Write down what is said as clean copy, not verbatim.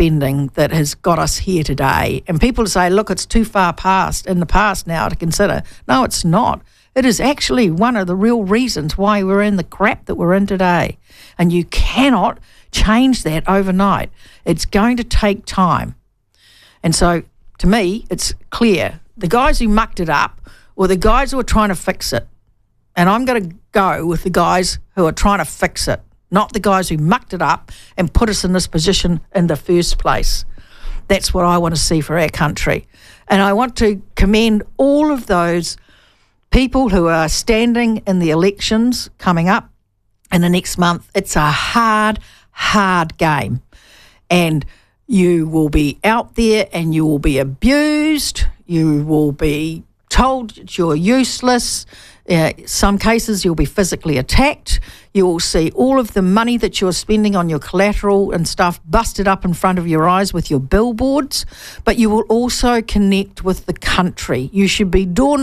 spending that has got us here today. And people say, look, it's too far in the past now to consider. No, it's not. It is actually one of the real reasons why we're in the crap that we're in today. And you cannot change that overnight. It's going to take time. And so, to me, it's clear. The guys who mucked it up were the guys who are trying to fix it. And I'm going to go with the guys who are trying to fix it, not the guys who mucked it up and put us in this position in the first place. That's what I want to see for our country. And I want to commend all of those people who are standing in the elections coming up in the next month. It's a hard game. And you will be out there and you will be abused. You will be told that you're useless. Some cases you'll be physically attacked. You will see all of the money that you're spending on your collateral and stuff busted up in front of your eyes with your billboards. But you will also connect with the country. You should be door